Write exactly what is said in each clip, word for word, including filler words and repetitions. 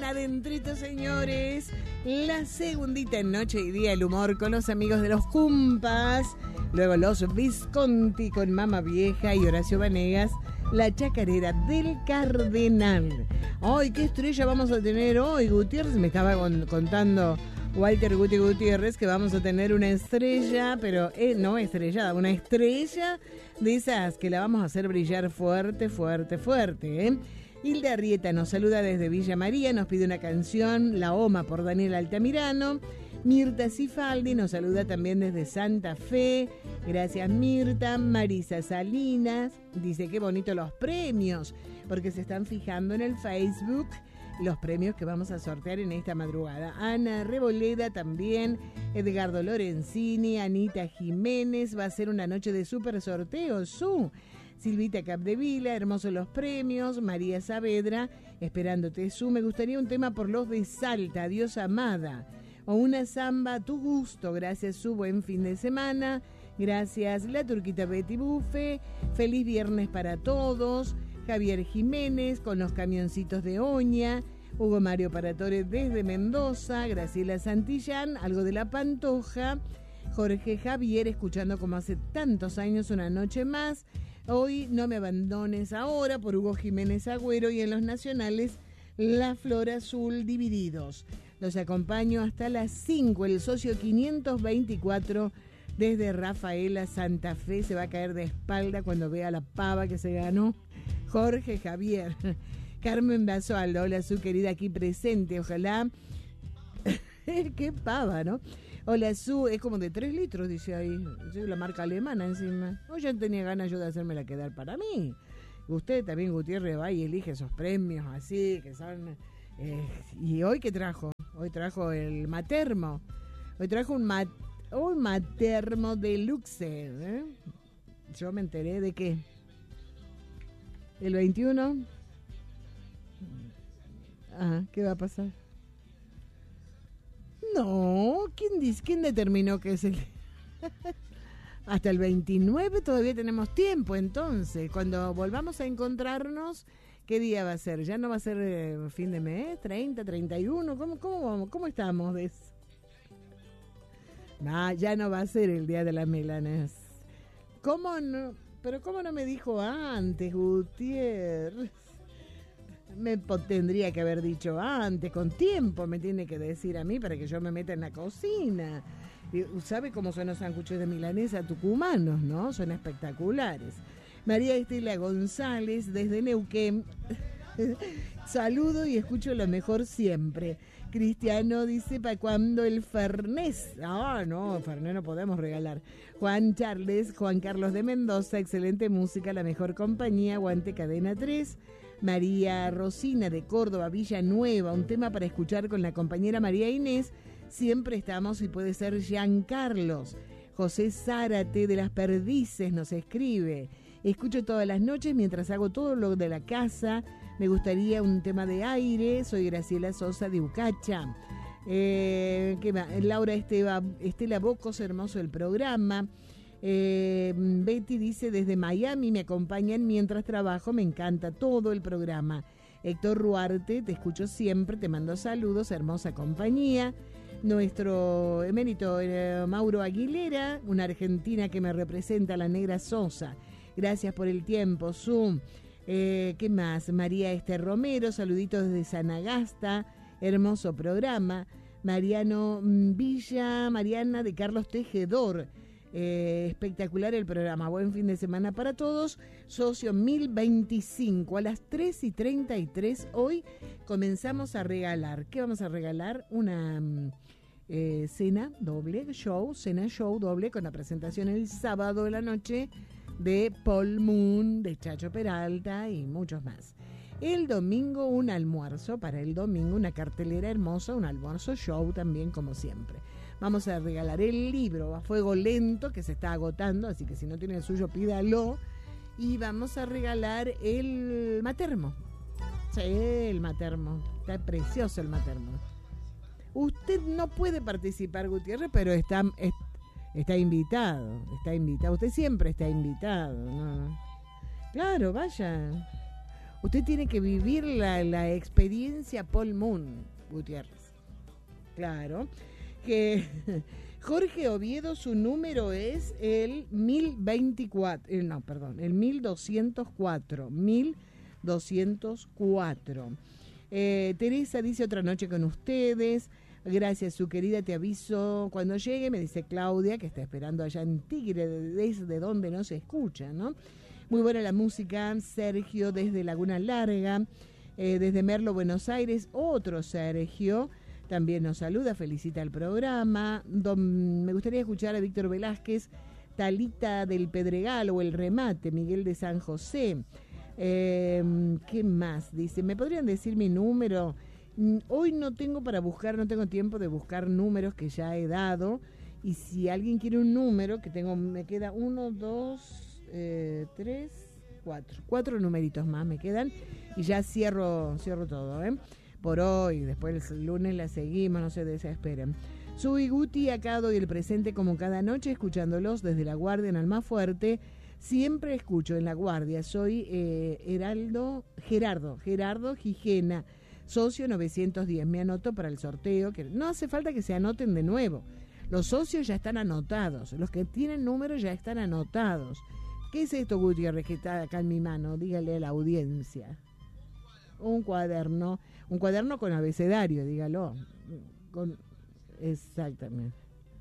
adentrito, señores. La segundita en Noche y Día, el humor con los amigos de los Cumpas. Luego los Visconti con Mama Vieja y Horacio Vanegas, la chacarera del Cardenal. Ay, qué estrella vamos a tener hoy, Gutiérrez. Me estaba con, contando Walter Guti Gutiérrez que vamos a tener una estrella, pero eh, no estrellada, una estrella de esas que la vamos a hacer brillar fuerte, fuerte, fuerte, ¿eh? Hilda Arrieta nos saluda desde Villa María, nos pide una canción, La Oma por Daniel Altamirano. Mirta Cifaldi nos saluda también desde Santa Fe. Gracias, Mirta. Marisa Salinas dice qué bonito los premios, porque se están fijando en el Facebook los premios que vamos a sortear en esta madrugada. Ana Reboleda también, Edgardo Lorenzini, Anita Jiménez. Va a ser una noche de súper sorteos. Su Silvita Capdevila, hermosos los premios. María Saavedra, esperándote. Su, me gustaría un tema por los de Salta, Dios amada. O una samba a tu gusto. Gracias, Su, buen fin de semana. Gracias, la turquita Betty Bufe. Feliz viernes para todos. Javier Jiménez con los camioncitos de Oña. Hugo Mario Paratore desde Mendoza. Graciela Santillán, algo de la Pantoja. Jorge Javier, escuchando como hace tantos años Una Noche Más. Hoy No Me Abandones Ahora, por Hugo Jiménez Agüero. Y en los nacionales, La Flor Azul, Divididos. Los acompaño hasta las cinco. El socio quinientos veinticuatro desde Rafaela, Santa Fe, se va a caer de espalda cuando vea la pava que se ganó Jorge Javier. Carmen Basualdo, hola, Su, querida, aquí presente, ojalá. Qué pava, ¿no? Hola, Su, es como de tres litros, dice ahí. Sí, la marca alemana encima. Hoy ya tenía ganas yo de hacérmela quedar para mí. Usted también, Gutiérrez, va y elige esos premios así, que son... Eh, ¿Y hoy qué trajo? Hoy trajo el Matermo. Hoy trajo un, mat, un Matermo Deluxe. ¿eh? Yo me enteré de que el veintiuno... Ah, ¿qué va a pasar? No, ¿quién dice? ¿Quién determinó que es el...? Hasta el veintinueve todavía tenemos tiempo, entonces. Cuando volvamos a encontrarnos... ¿Qué día va a ser? ¿Ya no va a ser eh, fin de mes? ¿treinta, treinta y uno? ¿Cómo, cómo, cómo estamos? De eso? No, ya no va a ser el día de la Melanes. ¿Cómo no? Pero ¿cómo no me dijo antes, Gutiérrez? Me tendría que haber dicho antes, con tiempo me tiene que decir a mí para que yo me meta en la cocina. ¿Sabe cómo son los sanguchitos de milanesa tucumanos, no? Son espectaculares. María Estela González desde Neuquén. Saludo y escucho lo mejor siempre. Cristiano dice, ¿para cuándo el Fernés? Ah, no, Fernés no podemos regalar. Juan Charles, Juan Carlos de Mendoza, excelente música, la mejor compañía, aguante Cadena tres. María Rosina de Córdoba, Villanueva, un tema para escuchar con la compañera María Inés. Siempre estamos, y puede ser Giancarlos. José Zárate de Las Perdices nos escribe. Escucho todas las noches mientras hago todo lo de la casa. Me gustaría un tema de aire. Soy Graciela Sosa de Ucacha. Eh, ¿qué más? Laura Esteba, Estela Bocos, hermoso el programa. Eh, Betty dice, desde Miami me acompañan mientras trabajo. Me encanta todo el programa. Héctor Ruarte, te escucho siempre. Te mando saludos, hermosa compañía. Nuestro emérito eh, Mauro Aguilera, una argentina que me representa, la negra Sosa. Gracias por el tiempo, Zoom. Eh, ¿Qué más? María Esther Romero, saluditos desde Sanagasta, hermoso programa. Mariano Villa, Mariana de Carlos Tejedor, eh, espectacular el programa. Buen fin de semana para todos. Socio mil veinticinco, a las tres y treinta y tres hoy comenzamos a regalar. ¿Qué vamos a regalar? Una... Eh, cena doble, show, cena show doble con la presentación el sábado de la noche de Paul Moon, de Chacho Peralta y muchos más. El domingo un almuerzo, para el domingo una cartelera hermosa, un almuerzo show también como siempre. Vamos a regalar el libro A Fuego Lento, que se está agotando, así que si no tiene el suyo pídalo. Y vamos a regalar el Matermo. Sí, el Matermo, está precioso el Matermo. Usted no puede participar, Gutiérrez, pero está, es, está invitado, está invitado. Usted siempre está invitado, ¿no? Claro, vaya. Usted tiene que vivir la, la experiencia Paul Moon, Gutiérrez. Claro. Que Jorge Oviedo, su número es el mil veinticuatro. Eh, no, perdón, el mil doscientos cuatro. mil doscientos cuatro. Eh, Teresa dice otra noche con ustedes. Gracias, su querida, te aviso cuando llegue, me dice Claudia, que está esperando allá en Tigre, desde donde no se escucha, ¿no? Muy buena la música, Sergio desde Laguna Larga, eh, desde Merlo, Buenos Aires, otro Sergio, también nos saluda, felicita el programa. Don, me gustaría escuchar a Víctor Velázquez, Talita del Pedregal o El Remate, Miguel de San José. Eh, ¿Qué más? Dice, ¿me podrían decir mi número? Hoy no tengo para buscar, no tengo tiempo de buscar números que ya he dado. Y si alguien quiere un número, que tengo, me queda uno, dos, eh, tres, cuatro. Cuatro numeritos más me quedan y ya cierro, cierro todo, ¿eh? Por hoy, después el lunes la seguimos, no se desesperen. Soy Guti, acá doy el presente como cada noche, escuchándolos desde La Guardia en Almafuerte. Siempre escucho en La Guardia. Soy eh, Heraldo, Gerardo, Gerardo Gijena, socio novecientos diez. Me anoto para el sorteo, que no hace falta que se anoten de nuevo. Los socios ya están anotados, los que tienen números ya están anotados. ¿Qué es esto, Gutiérrez, que está acá en mi mano? Dígale a la audiencia. Un cuaderno, un cuaderno con abecedario, dígalo. Con, exactamente.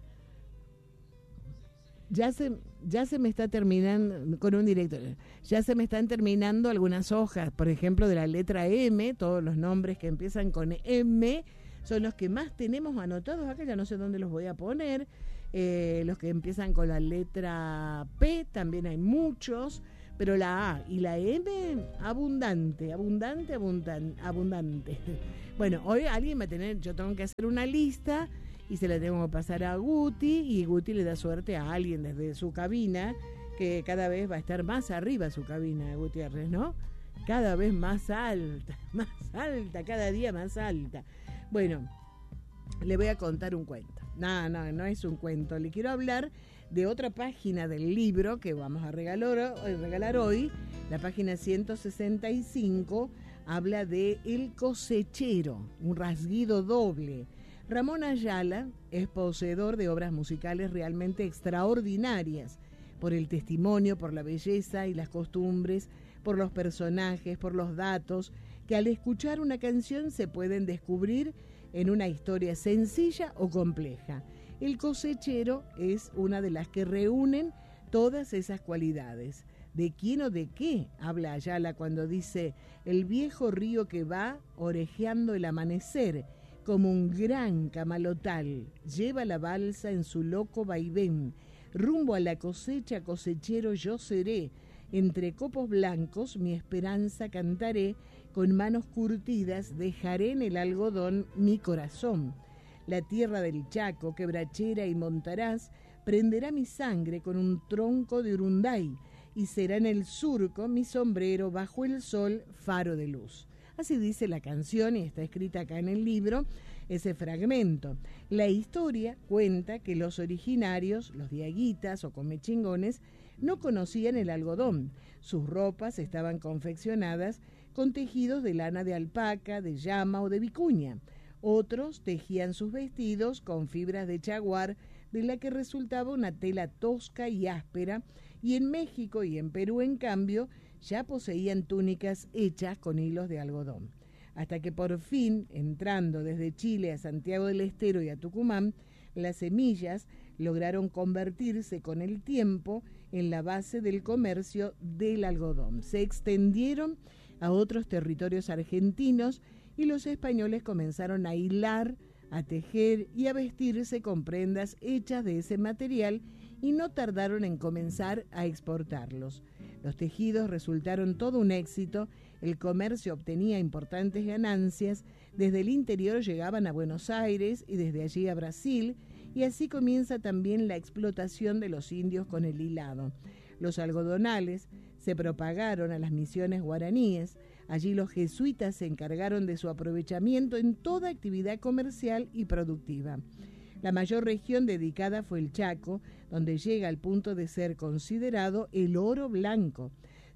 Ya se, ya se me está terminando, con un director, ya se me están terminando algunas hojas, por ejemplo, de la letra M, todos los nombres que empiezan con M son los que más tenemos anotados acá, ya no sé dónde los voy a poner. Eh, los que empiezan con la letra P, también hay muchos, pero la A y la M, abundante, abundante, abundante, abundante. Bueno, hoy alguien va a tener, yo tengo que hacer una lista y se la tengo que pasar a Guti, y Guti le da suerte a alguien desde su cabina, que cada vez va a estar más arriba su cabina, Gutiérrez, ¿no? Cada vez más alta, más alta, cada día más alta. Bueno, le voy a contar un cuento. No, no, no es un cuento. Le quiero hablar de otra página del libro que vamos a regalar, regalar hoy. La página ciento sesenta y cinco habla de El Cosechero, un rasguido doble. Ramón Ayala es poseedor de obras musicales realmente extraordinarias, por el testimonio, por la belleza y las costumbres, por los personajes, por los datos, que al escuchar una canción se pueden descubrir en una historia sencilla o compleja. El Cosechero es una de las que reúnen todas esas cualidades. ¿De quién o de qué habla Ayala cuando dice: el viejo río que va orejeando el amanecer, como un gran camalotal, lleva la balsa en su loco vaivén, rumbo a la cosecha, cosechero yo seré, entre copos blancos mi esperanza cantaré, con manos curtidas dejaré en el algodón mi corazón. La tierra del Chaco, quebrachera y montaraz, prenderá mi sangre con un tronco de urunday, y será en el surco mi sombrero bajo el sol faro de luz. Así dice la canción y está escrita acá en el libro, ese fragmento. La historia cuenta que los originarios, los diaguitas o comechingones, no conocían el algodón. Sus ropas estaban confeccionadas con tejidos de lana de alpaca, de llama o de vicuña. Otros tejían sus vestidos con fibras de chaguar, de la que resultaba una tela tosca y áspera, y en México y en Perú, en cambio, ya poseían túnicas hechas con hilos de algodón. Hasta que por fin, entrando desde Chile a Santiago del Estero y a Tucumán, las semillas lograron convertirse con el tiempo en la base del comercio del algodón. Se extendieron a otros territorios argentinos y los españoles comenzaron a hilar, a tejer y a vestirse con prendas hechas de ese material, y no tardaron en comenzar a exportarlos. Los tejidos resultaron todo un éxito, el comercio obtenía importantes ganancias, desde el interior llegaban a Buenos Aires y desde allí a Brasil, y así comienza también la explotación de los indios con el hilado. Los algodonales se propagaron a las misiones guaraníes, allí los jesuitas se encargaron de su aprovechamiento en toda actividad comercial y productiva. La mayor región dedicada fue el Chaco, donde llega al punto de ser considerado el oro blanco.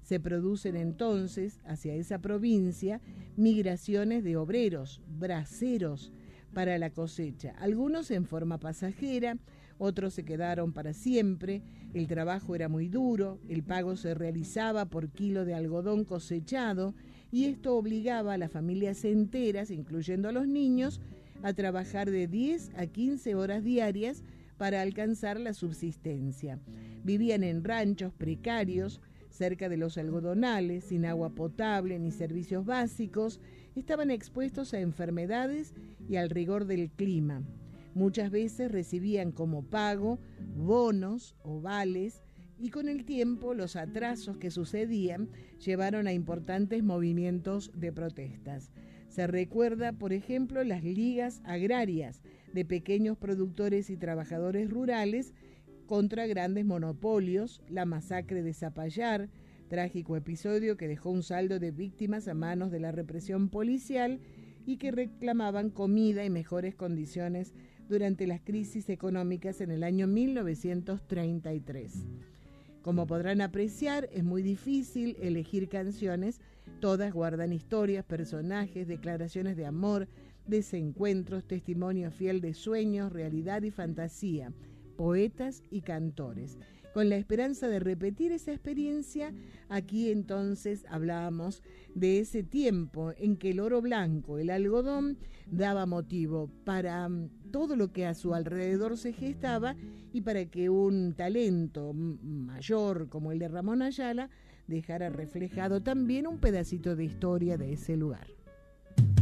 Se producen entonces hacia esa provincia migraciones de obreros, braceros, para la cosecha, algunos en forma pasajera, otros se quedaron para siempre. El trabajo era muy duro, el pago se realizaba por kilo de algodón cosechado y esto obligaba a las familias enteras, incluyendo a los niños, a trabajar de diez a quince horas diarias para alcanzar la subsistencia. Vivían en ranchos precarios, cerca de los algodonales, sin agua potable ni servicios básicos, estaban expuestos a enfermedades y al rigor del clima. Muchas veces recibían como pago bonos o vales y con el tiempo los atrasos que sucedían llevaron a importantes movimientos de protestas. Se recuerda, por ejemplo, las ligas agrarias de pequeños productores y trabajadores rurales contra grandes monopolios, la masacre de Zapallar, trágico episodio que dejó un saldo de víctimas a manos de la represión policial y que reclamaban comida y mejores condiciones durante las crisis económicas en el año mil novecientos treinta y tres. Como podrán apreciar, es muy difícil elegir canciones, todas guardan historias, personajes, declaraciones de amor, desencuentros, testimonio fiel de sueños, realidad y fantasía, poetas y cantores. Con la esperanza de repetir esa experiencia, aquí entonces hablábamos de ese tiempo en que el oro blanco, el algodón, daba motivo para todo lo que a su alrededor se gestaba y para que un talento mayor como el de Ramón Ayala dejara reflejado también un pedacito de historia de ese lugar.